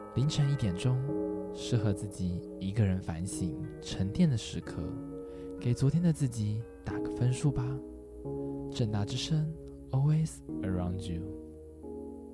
凌晨1点钟，适合自己一个人反省沉淀的时刻，给昨天的自己打个分数吧。政大之声 Always around you。